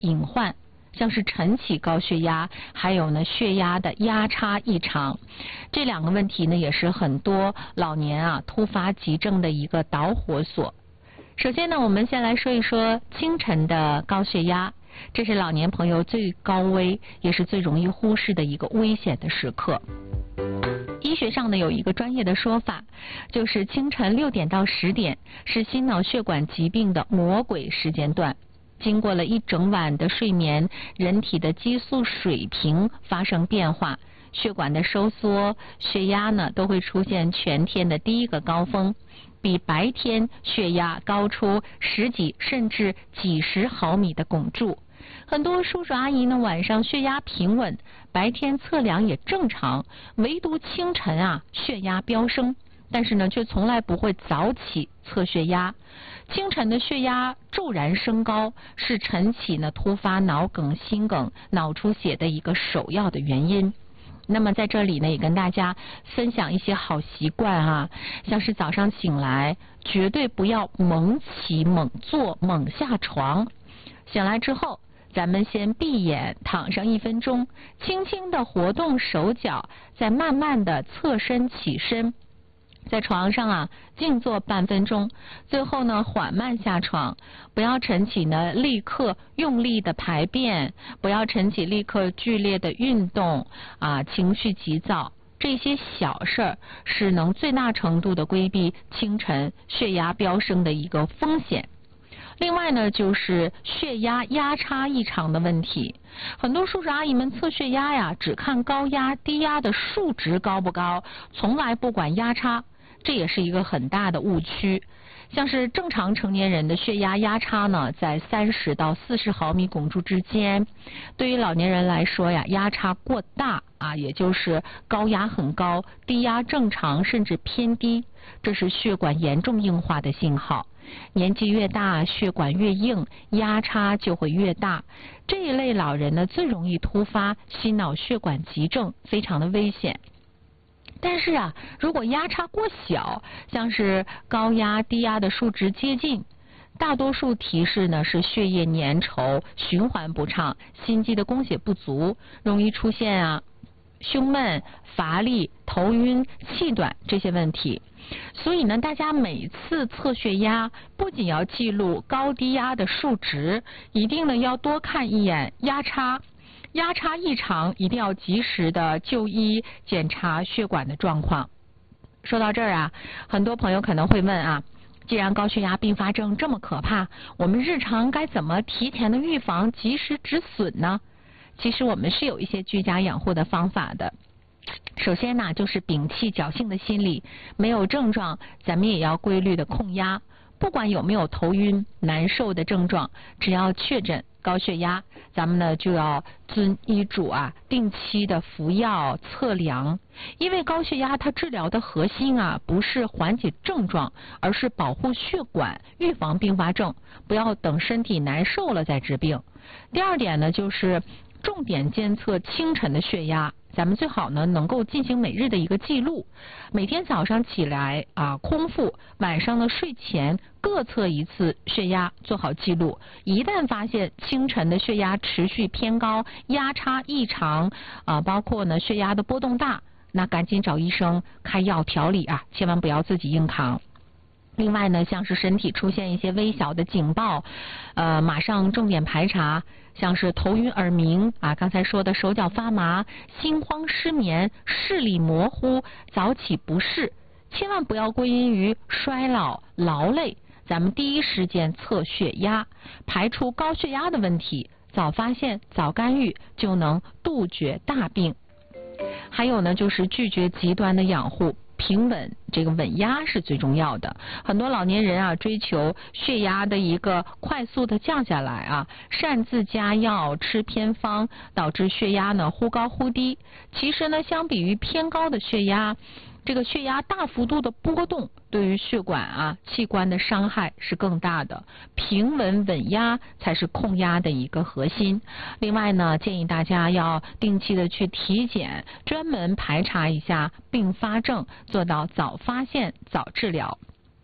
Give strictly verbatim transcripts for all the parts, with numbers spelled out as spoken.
隐患，像是晨起高血压，还有呢血压的压差异常，这两个问题呢也是很多老年啊突发急症的一个导火索。首先呢，我们先来说一说清晨的高血压，这是老年朋友最高危也是最容易忽视的一个危险的时刻。医学上呢有一个专业的说法，就是清晨六点到十点是心脑血管疾病的魔鬼时间段。经过了一整晚的睡眠，人体的激素水平发生变化，血管的收缩，血压呢都会出现全天的第一个高峰，比白天血压高出十几甚至几十毫米的汞柱。很多叔叔阿姨呢晚上血压平稳，白天测量也正常，唯独清晨啊血压飙升，但是呢却从来不会早起测血压。清晨的血压骤然升高，是晨起呢突发脑梗、心梗、脑出血的一个首要的原因。那么在这里呢，也跟大家分享一些好习惯啊，像是早上醒来绝对不要猛起、猛坐、猛下床。醒来之后，咱们先闭眼躺上一分钟，轻轻的活动手脚，再慢慢的侧身起身。在床上啊静坐半分钟，最后呢缓慢下床，不要晨起呢立刻用力的排便，不要晨起立刻剧烈的运动啊，情绪急躁，这些小事儿是能最大程度的规避清晨血压飙升的一个风险。另外呢，就是血压压差异常的问题。很多叔叔阿姨们测血压呀，只看高压低压的数值高不高，从来不管压差，这也是一个很大的误区。像是正常成年人的血压压差呢，在三十到四十毫米汞柱之间。对于老年人来说呀，压差过大啊，也就是高压很高，低压正常甚至偏低，这是血管严重硬化的信号。年纪越大，血管越硬，压差就会越大。这一类老人呢，最容易突发心脑血管急症，非常的危险。但是啊，如果压差过小，像是高压低压的数值接近，大多数提示呢是血液粘稠、循环不畅、心肌的供血不足，容易出现啊胸闷、乏力、头晕、气短这些问题。所以呢，大家每次测血压不仅要记录高低压的数值，一定呢要多看一眼压差，压差异常一定要及时的就医检查血管的状况。说到这儿啊，很多朋友可能会问啊，既然高血压并发症这么可怕，我们日常该怎么提前的预防，及时止损呢？其实我们是有一些居家养护的方法的。首先呢，就是摒弃侥幸的心理，没有症状，咱们也要规律的控压。不管有没有头晕、难受的症状，只要确诊高血压，咱们呢就要遵医嘱啊，定期的服药测量。因为高血压它治疗的核心啊，不是缓解症状，而是保护血管，预防并发症，不要等身体难受了再治病。第二点呢，就是重点监测清晨的血压。咱们最好呢能够进行每日的一个记录，每天早上起来啊空腹，晚上呢睡前各测一次血压，做好记录。一旦发现清晨的血压持续偏高，压差异常啊，包括呢血压的波动大，那赶紧找医生开药调理啊，千万不要自己硬扛。另外呢，像是身体出现一些微小的警报，呃，马上重点排查，像是头晕耳鸣啊，刚才说的手脚发麻、心慌失眠、视力模糊、早起不适，千万不要归因于衰老、劳累，咱们第一时间测血压，排除高血压的问题，早发现、早干预，就能杜绝大病。还有呢，就是拒绝极端的养护。平稳，这个稳压是最重要的。很多老年人啊，追求血压的一个快速的降下来啊，擅自加药、吃偏方，导致血压呢忽高忽低。其实呢，相比于偏高的血压，这个血压大幅度的波动，对于血管啊器官的伤害是更大的。平稳稳压才是控压的一个核心。另外呢，建议大家要定期的去体检，专门排查一下并发症，做到早发现早治疗。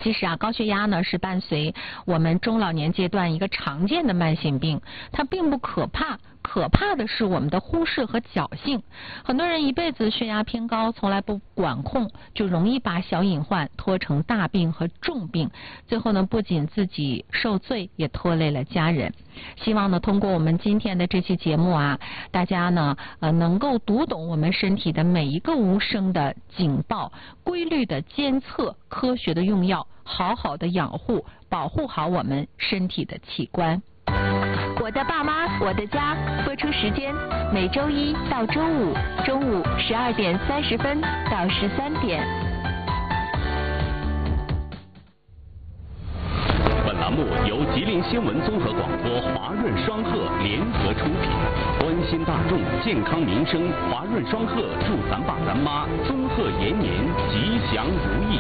其实啊，高血压呢是伴随我们中老年阶段一个常见的慢性病，它并不可怕。可怕的是我们的忽视和侥幸。很多人一辈子血压偏高，从来不管控，就容易把小隐患拖成大病和重病，最后呢，不仅自己受罪，也拖累了家人。希望呢，通过我们今天的这期节目啊，大家呢呃能够读懂我们身体的每一个无声的警报，规律的监测，科学的用药，好好的养护，保护好我们身体的器官。 我的爸妈，我的家，播出时间每周一到周五中午十二点三十分到十三点。 本栏目由吉林新闻综合广播华润双鹤联合出品，关心大众健康民生，华润双鹤祝咱爸咱妈综合延年吉祥如意。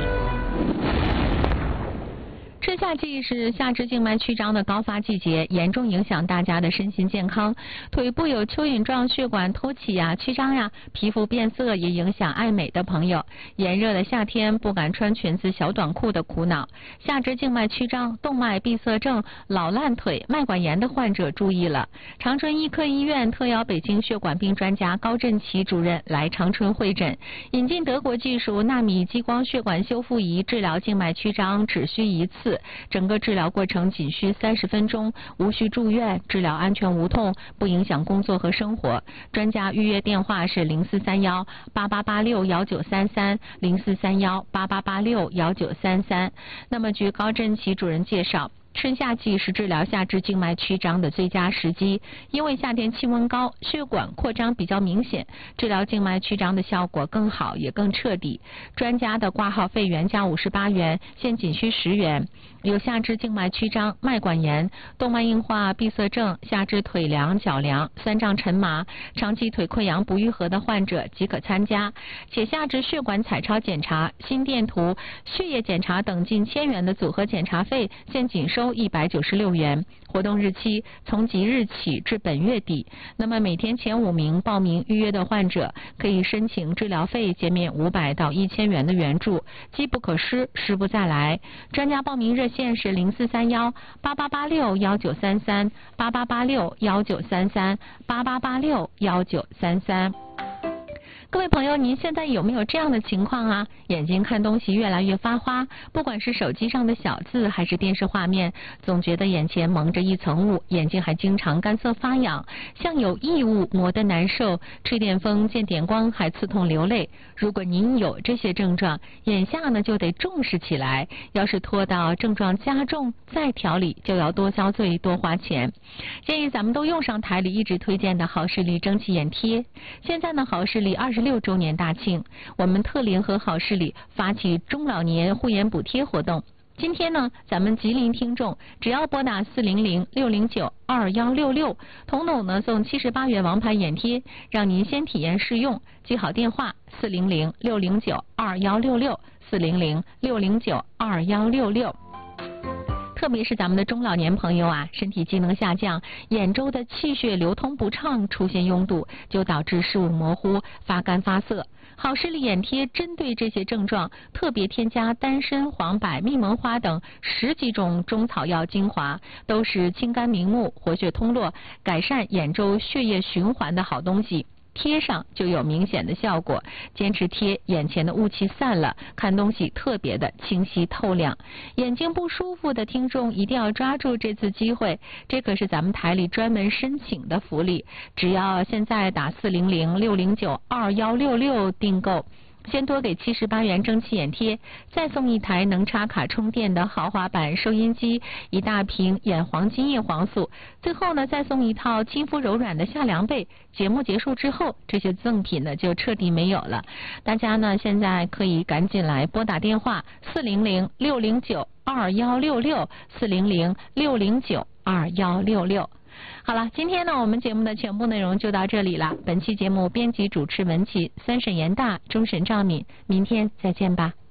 春夏季是下肢静脉曲张的高发季节，严重影响大家的身心健康。腿部有蚯蚓状血管凸起呀、曲张呀，皮肤变色也影响爱美的朋友。炎热的夏天不敢穿裙子、小短裤的苦恼。下肢静脉曲张、动脉闭塞症、老烂腿、脉管炎的患者注意了。长春医科医院特邀北京血管病专家高振奇主任来长春会诊，引进德国技术纳米激光血管修复仪治疗静脉曲张，只需一次。整个治疗过程仅需三十分钟，无需住院，治疗安全无痛，不影响工作和生活。专家预约电话是零四三幺八八八六幺九三三零四三幺八八八六幺九三三。那么，据高振奇主任介绍，春夏季是治疗下肢静脉曲张的最佳时机，因为夏天气温高，血管扩张比较明显，治疗静脉曲张的效果更好，也更彻底。专家的挂号费原价五十八元，现仅需十元。有下肢静脉曲张、脉管炎、动脉硬化、闭塞症、下肢腿凉、脚凉、酸胀沉麻、长期腿溃疡不愈合的患者即可参加，且下肢血管彩超检查、心电图、血液检查等近千元的组合检查费，现仅收一百九十六元。活动日期从即日起至本月底。那么每天前五名报名预约的患者可以申请治疗费减免五百到一千元的援助，机不可失，失不再来。专家报名热线是零四三幺八八八六幺九三三八八八六幺九三三八八八六幺九三三。各位朋友，您现在有没有这样的情况啊？眼睛看东西越来越发花，不管是手机上的小字还是电视画面，总觉得眼前蒙着一层雾，眼睛还经常干涩发痒，像有异物磨得难受，吹点风见点光还刺痛流泪。如果您有这些症状，眼下呢就得重视起来，要是拖到症状加重再调理，就要多遭罪多花钱。建议咱们都用上台里一直推荐的好视力蒸汽眼贴。现在呢，好视力二十六周年大庆，我们特联合好视力发起中老年护眼补贴活动。今天呢，咱们吉林听众只要拨打四零零六零九二幺六六，统统呢送七十八元王牌眼贴，让您先体验试用。记好电话四零零六零九二幺六六四零零六零九二幺六六。特别是咱们的中老年朋友啊，身体机能下降，眼周的气血流通不畅，出现拥堵，就导致视物模糊、发干发涩。好视力眼贴针对这些症状，特别添加丹参、黄柏、蜜蒙花等十几种中草药精华，都是清肝明目、活血通络、改善眼周血液循环的好东西。贴上就有明显的效果，坚持贴，眼前的雾气散了，看东西特别的清晰透亮。眼睛不舒服的听众一定要抓住这次机会，这可是咱们台里专门申请的福利。只要现在打四零零六零九二幺六六订购，先多给七十八元蒸汽眼贴，再送一台能插卡充电的豪华版收音机，一大瓶眼黄金叶黄素，最后呢再送一套亲肤柔软的夏凉被。节目结束之后，这些赠品呢就彻底没有了。大家呢现在可以赶紧来拨打电话四零零六零九二幺六六四零零六零九二幺六六。好了，今天呢我们节目的全部内容就到这里了。本期节目编辑主持文琪，三审严大，终审赵敏，明天再见吧。